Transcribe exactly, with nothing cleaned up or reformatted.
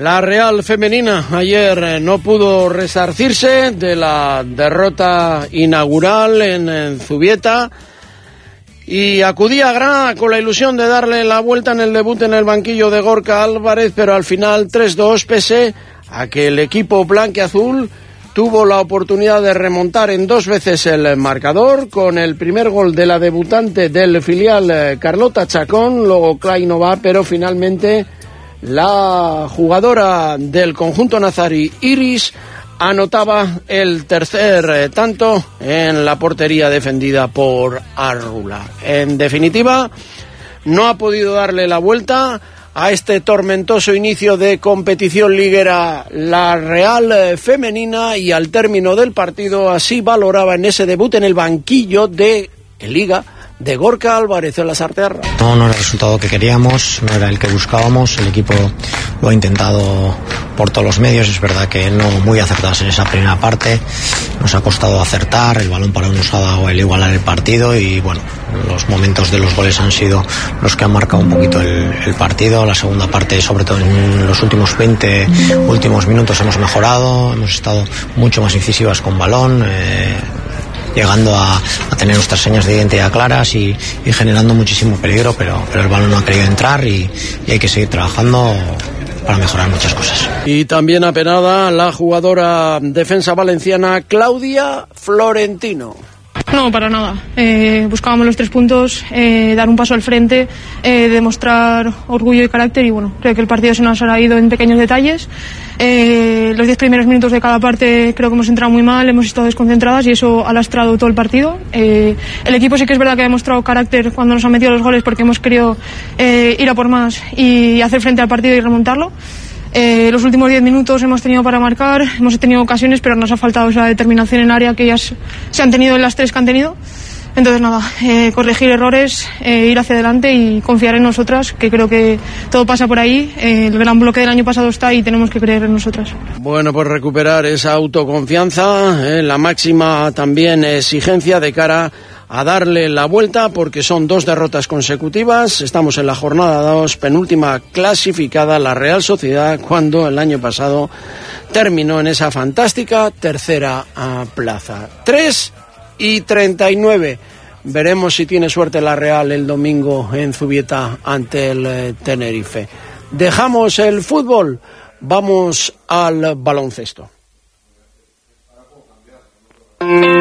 La Real femenina ayer no pudo resarcirse de la derrota inaugural en, en Zubieta y acudía a Granada con la ilusión de darle la vuelta en el debut en el banquillo de Gorka Álvarez, pero al final tres dos, pese a que el equipo blanquiazul tuvo la oportunidad de remontar en dos veces el marcador, con el primer gol de la debutante del filial Carlota Chacón, luego Kleinova, pero finalmente la jugadora del conjunto nazarí, Iris, anotaba el tercer eh, tanto en la portería defendida por Arrula. En definitiva, no ha podido darle la vuelta a este tormentoso inicio de competición liguera la Real femenina, y al término del partido así valoraba en ese debut en el banquillo de en Liga de Gorka Álvarez en la Sartearra. No, no era el resultado que queríamos, no era el que buscábamos, el equipo lo ha intentado por todos los medios, es verdad que no muy acertados en esa primera parte, nos ha costado acertar, el balón parado nos ha dado el igualar el partido y bueno, los momentos de los goles han sido los que han marcado un poquito el, el partido. La segunda parte, sobre todo en los últimos veinte últimos minutos, hemos mejorado, hemos estado mucho más incisivas con balón, eh, llegando a, a tener nuestras señas de identidad claras y, y generando muchísimo peligro, pero, pero el balón no ha querido entrar y, y hay que seguir trabajando para mejorar muchas cosas. Y también apenada la jugadora defensa valenciana Claudia Florentino. No, para nada. Eh, buscábamos los tres puntos, eh, dar un paso al frente, eh, demostrar orgullo y carácter, y bueno, creo que el partido se nos ha ido en pequeños detalles. Eh, los diez primeros minutos de cada parte creo que hemos entrado muy mal, hemos estado desconcentradas y eso ha lastrado todo el partido. Eh, el equipo sí que es verdad que ha demostrado carácter cuando nos han metido los goles, porque hemos querido eh, ir a por más y hacer frente al partido y remontarlo. Eh, los últimos diez minutos hemos tenido para marcar, hemos tenido ocasiones, pero nos ha faltado esa determinación en área que ellas se han tenido en las tres que han tenido. Entonces nada, eh, corregir errores, eh, ir hacia adelante y confiar en nosotras, que creo que todo pasa por ahí. Eh, el gran bloque del año pasado está y tenemos que creer en nosotras. Bueno, pues recuperar esa autoconfianza, eh, la máxima también exigencia de cara a darle la vuelta, porque son dos derrotas consecutivas. Estamos en la jornada dos, penúltima clasificada, la Real Sociedad, cuando el año pasado terminó en esa fantástica tercera plaza. tres y treinta y nueve. Veremos si tiene suerte la Real el domingo en Zubieta ante el eh, Tenerife. Dejamos el fútbol, vamos al baloncesto.